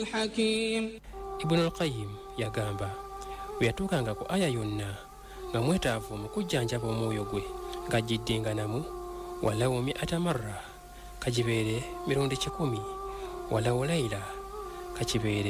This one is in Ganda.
الحكيم. Ibn al-Qayyim yagamba bwe yatuukanga ku aya yonna nga mwetaavu mu kujjanjaba omwoyo gwe ng'agiddinganamu walawo 100 marra kagibeere mirundi 10 walawo layla kakibeere